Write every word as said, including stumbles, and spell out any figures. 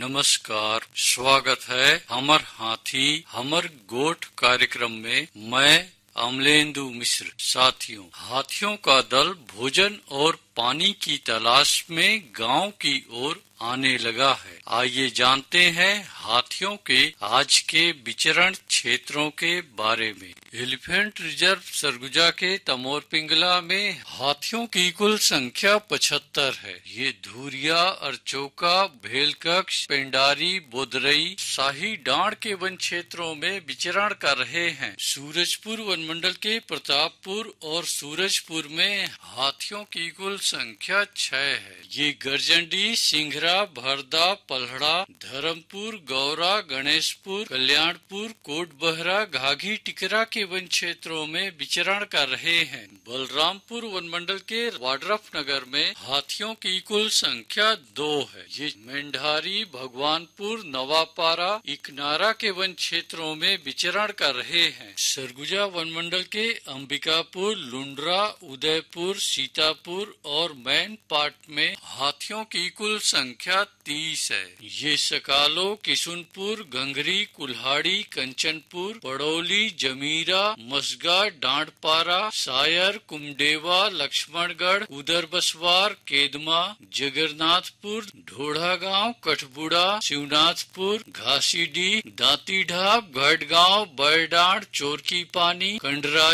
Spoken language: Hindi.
नमस्कार, स्वागत है हमर हाथी हमर गोठ कार्यक्रम में। मैं अमलेंदु मिश्र। साथियों, हाथियों का दल भोजन और पानी की तलाश में गांव की ओर आने लगा है। आइए जानते हैं हाथियों के आज के विचरण क्षेत्रों के बारे में। एलिफेंट रिजर्व सरगुजा के तमोर पिंगला में हाथियों की कुल संख्या पचहत्तर है। ये धूरिया, अरचौका, भेलकक्ष, पेंडारी, बोदरई, शाही डांड के वन क्षेत्रों में विचरण कर रहे हैं। सूरजपुर वन मंडल के प्रतापपुर और सूरजपुर में हाथियों की कुल संख्या छह है। ये गर्जंडी, सिंघरा, भरदा, पलहड़ा, धर्मपुर, गौरा, गणेशपुर, कल्याणपुर, कोटबहरा, घाघी, टिकरा के वन क्षेत्रों में विचरण कर रहे हैं। बलरामपुर वन मंडल के वाड्रफ नगर में हाथियों की कुल संख्या दो है। ये मेंढारी, भगवानपुर, नवापारा, इकनारा के वन क्षेत्रों में विचरण कर रहे हैं। सरगुजा वन मंडल के अंबिकापुर, लुंड्रा, उदयपुर, सीतापुर और मैन पाट में हाथियों की कुल संख्या तीस है। ये सकालो, किशुनपुर, गंगरी, कुल्हाड़ी, कंचनपुर, पड़ौली, जमीरा, मसगा, डांडपारा, सायर, कुमडेवा, लक्ष्मणगढ़, उदरबसवार, केदमा, जगन्नाथपुर, ढोढ़ागांव, कठबुड़ा, शिवनाथपुर, घासीडीह, दांतीढाब, घाटगांव, बरडांड, चोरकी पानी, कंडरा